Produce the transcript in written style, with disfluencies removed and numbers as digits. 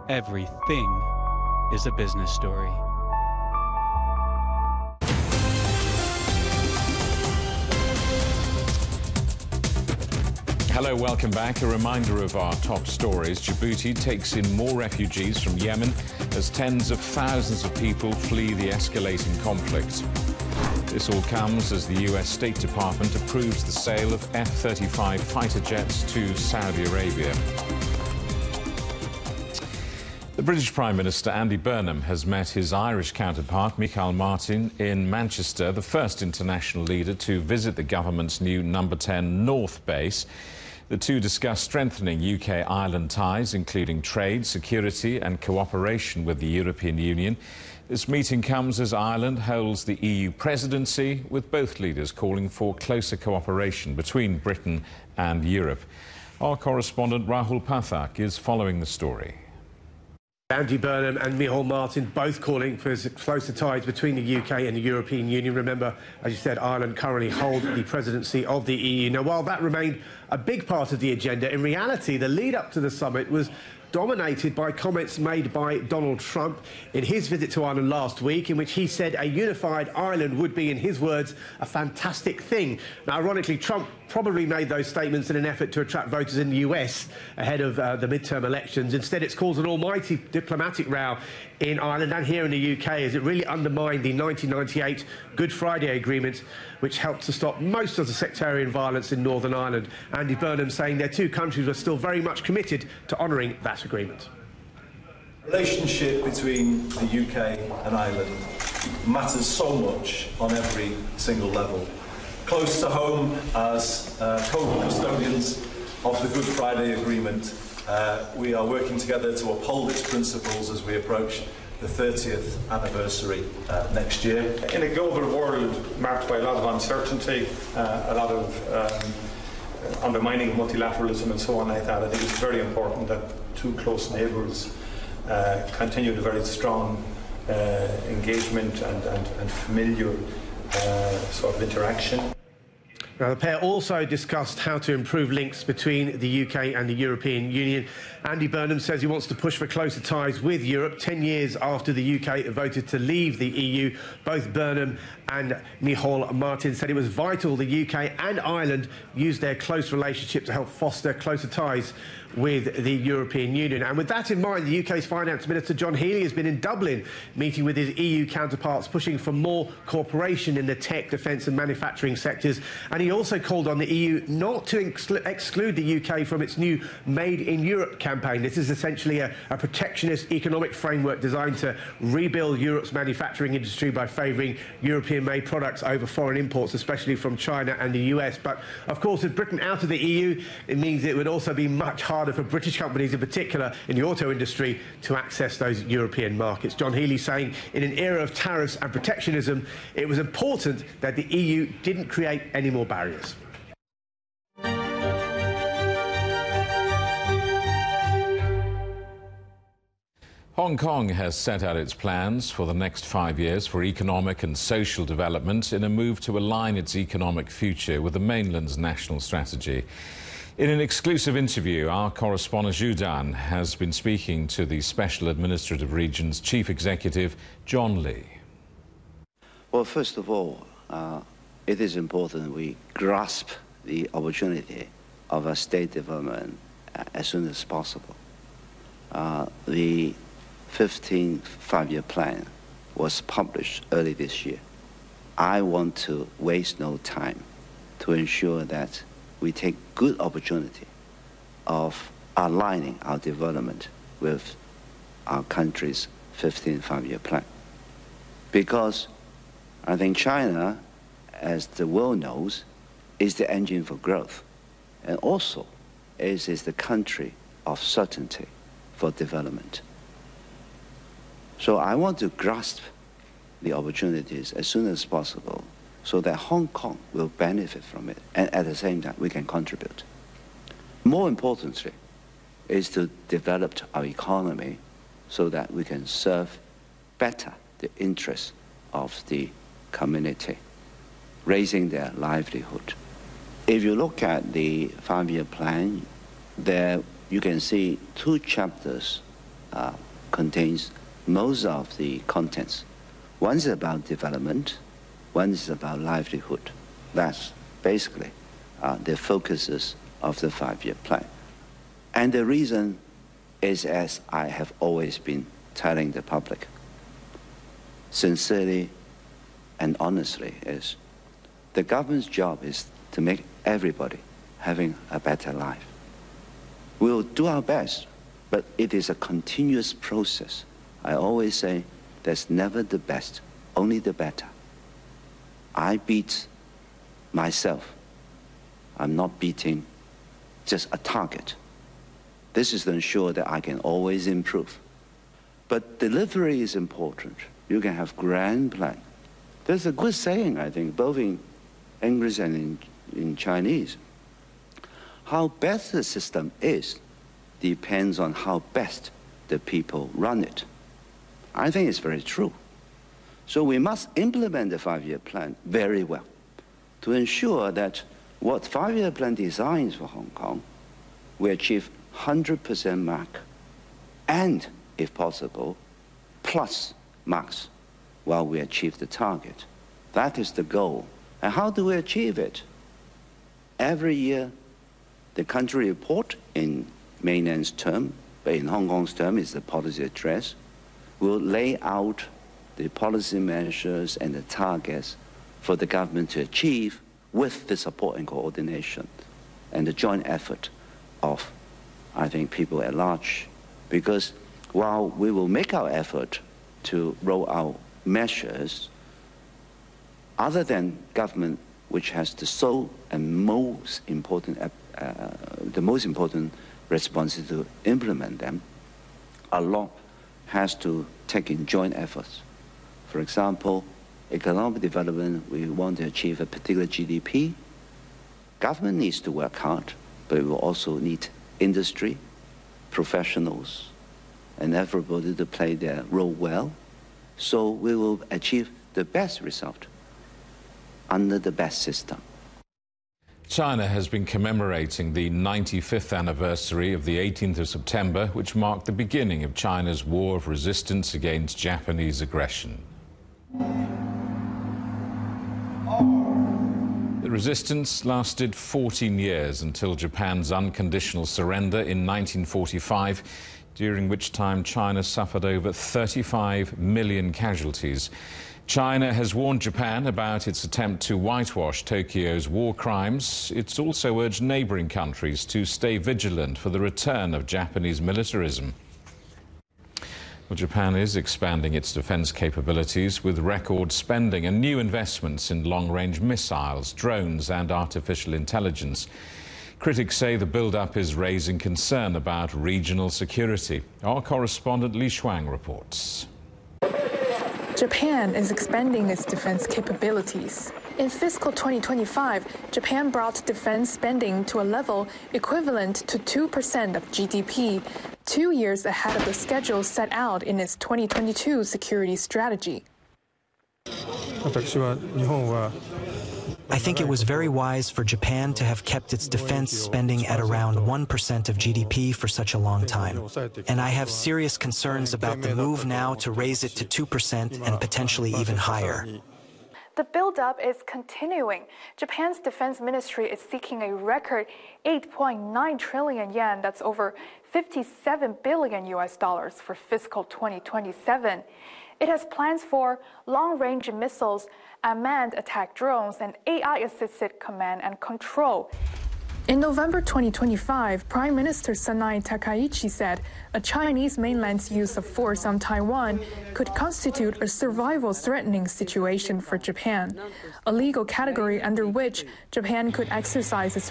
Everything is a business story. Hello, welcome back. A reminder of our top stories. Djibouti takes in more refugees from Yemen as tens of thousands of people flee the escalating conflict. This all comes as the US State Department approves the sale of F-35 fighter jets to Saudi Arabia. The British Prime Minister Andy Burnham has met his Irish counterpart Micheál Martin in Manchester, the first international leader to visit the government's new No. 10 North base. The two discussed strengthening UK-Ireland ties, including trade, security and cooperation with the European Union. This meeting comes as Ireland holds the EU presidency, with both leaders calling for closer cooperation between Britain and Europe. Our correspondent Rahul Pathak is following the story. Andy Burnham and Micheál Martin both calling for closer ties between the UK and the European Union. Remember, as you said, Ireland currently hold the presidency of the EU. Now, while that remained a big part of the agenda, in reality, the lead-up to the summit was dominated by comments made by Donald Trump in his visit to Ireland last week, in which he said a unified Ireland would be, in his words, a fantastic thing. Now, ironically, Trump probably made those statements in an effort to attract voters in the US ahead of the midterm elections. Instead, it's caused an almighty diplomatic row in Ireland and here in the UK, as it really undermined the 1998 Good Friday Agreement, which helped to stop most of the sectarian violence in Northern Ireland. Andy Burnham saying their two countries were still very much committed to honouring that agreement. The relationship between the UK and Ireland matters so much on every single level. Close to home, as co-custodians of the Good Friday Agreement, we are working together to uphold its principles as we approach the 30th anniversary next year. In a global world marked by a lot of uncertainty, a lot of undermining multilateralism and so on like that, I think it's very important that two close neighbours continue the very strong engagement and familiar sort of interaction. Now, the pair also discussed how to improve links between the UK and the European Union. Andy Burnham says he wants to push for closer ties with Europe 10 years after the UK voted to leave the EU. Both Burnham and Micheál Martin said it was vital the UK and Ireland use their close relationship to help foster closer ties with the European Union. And with that in mind, the UK's Finance Minister John Healey has been in Dublin meeting with his EU counterparts, pushing for more cooperation in the tech, defence and manufacturing sectors. And he also called on the EU not to exclude the UK from its new Made in Europe campaign. This is essentially a protectionist economic framework designed to rebuild Europe's manufacturing industry by favouring European-made products over foreign imports, especially from China and the US. But, of course, with Britain out of the EU, it means it would also be much harder for British companies, in particular in the auto industry, to access those European markets. John Healey saying in an era of tariffs and protectionism, it was important that the EU didn't create any more barriers. Hong Kong has set out its plans for the next 5 years for economic and social development in a move to align its economic future with the mainland's national strategy. In an exclusive interview, our correspondent Zhu Dan has been speaking to the Special Administrative Region's Chief Executive, John Lee. Well, first of all, it is important we grasp the opportunity of a state development as soon as possible. The 15th five-year plan was published early this year. I want to waste no time to ensure that we take good opportunity of aligning our development with our country's 15th five-year plan. Because I think China, as the world knows, is the engine for growth, and also is the country of certainty for development. So I want to grasp the opportunities as soon as possible so that Hong Kong will benefit from it, and at the same time we can contribute. More importantly is to develop our economy so that we can serve better the interests of the community, raising their livelihood. If you look at the five-year plan, there you can see two chapters contains most of the contents. One is about development, one is about livelihood. That's basically the focuses of the 5-year plan. And the reason is, as I have always been telling the public, sincerely and honestly, is the government's job is to make everybody having a better life. We'll do our best, but it is a continuous process. I always say there's never the best, only the better. I beat myself. I'm not beating just a target. This is to ensure that I can always improve. But delivery is important. You can have grand plan. There's a good saying, I think, both in English and in Chinese. How best the system is depends on how best the people run it. I think it's very true. So we must implement the 5-year plan very well to ensure that what 5-year plan designs for Hong Kong, we achieve 100% mark, and, if possible, plus marks while we achieve the target. That is the goal. And how do we achieve it? Every year, the country report in mainland's term, but in Hong Kong's term is the policy address, will lay out the policy measures and the targets for the government to achieve with the support and coordination and the joint effort of, I think, people at large. Because while we will make our effort to roll out measures, other than government, which has the sole and most important responsibility to implement them, a lot has to take in joint efforts. For example, economic development, we want to achieve a particular GDP. Government needs to work hard, but we will also need industry, professionals, and everybody to play their role well. So we will achieve the best result under the best system. China has been commemorating the 95th anniversary of the 18th of September, which marked the beginning of China's war of resistance against Japanese aggression. The resistance lasted 14 years until Japan's unconditional surrender in 1945, during which time China suffered over 35 million casualties. China has warned Japan about its attempt to whitewash Tokyo's war crimes. It's also urged neighboring countries to stay vigilant for the return of Japanese militarism. Well, Japan is expanding its defense capabilities with record spending and new investments in long-range missiles, drones and artificial intelligence. Critics say the build-up is raising concern about regional security. Our correspondent Li Shuang reports. Japan is expanding its defense capabilities. In fiscal 2025, Japan brought defense spending to a level equivalent to 2% of GDP, 2 years ahead of the schedule set out in its 2022 security strategy. I think it was very wise for Japan to have kept its defense spending at around 1% of GDP for such a long time. And I have serious concerns about the move now to raise it to 2% and potentially even higher. The buildup is continuing. Japan's defense ministry is seeking a record 8.9 trillion yen, that's over $57 billion for fiscal 2027. It has plans for long-range missiles, unmanned attack drones, and AI-assisted command and control. In November 2025, Prime Minister Sanai Takaichi said a Chinese mainland's use of force on Taiwan could constitute a survival-threatening situation for Japan, a legal category under which Japan could exercise its